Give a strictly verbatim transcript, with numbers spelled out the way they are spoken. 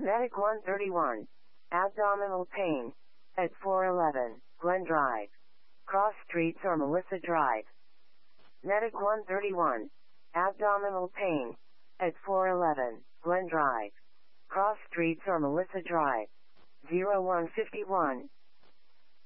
Medic one thirty-one. Abdominal pain. At four eleven, Glen Drive. Cross Streets or Melissa Drive. Medic one thirty-one. Abdominal pain. At four eleven, Glen Drive. Cross Streets or Melissa Drive. zero one five one.